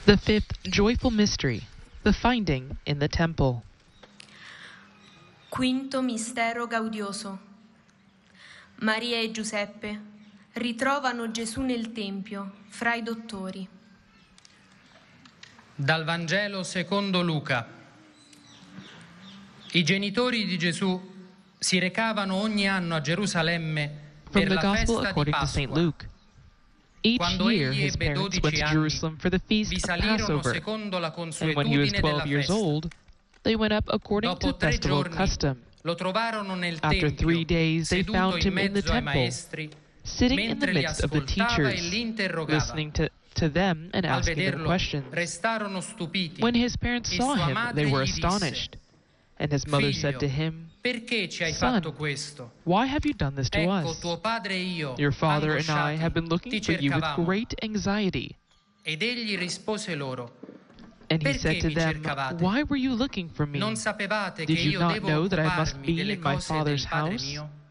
The fifth joyful mystery, the finding in the temple. Quinto mistero gaudioso. Maria e Giuseppe ritrovano Gesù nel Tempio, fra i dottori. Dal Vangelo secondo Luca. I genitori di Gesù si recavano ogni anno a Gerusalemme From per the la Gospel festa di according to St. Pasqua. Luke. Each Quando year egli his ebbe parents 12 went to anni, Jerusalem for the feast vi of salirono Passover, secondo la and when he was consuetudine della 12 years festa. old, they went up according to Dopo 3 festival giorni custom. lo trovarono nel After 3 Tempio, days they seduto found in him in the mezzo ai temple, maestri, sitting in the mentre li midst of the ascoltava e teachers, li interrogava. listening to them and Al asking them vederlo questions. restarono stupiti. When his parents E saw sua him, madre they were gli disse: astonished. And his mother said to Figlio, him, perché ci hai Son, fatto questo? "Why have you done this to Ecco, us? tuo padre e io, Your father and I angosciati, have been looking ti for you with cercavamo. great anxiety." Ed egli rispose loro: And he Perché said to mi them, cercavate? "Why were you looking for me? Non sapevate Did che you io not devo know that I must occuparmi be delle in my cose del Father's Padre house?" mio?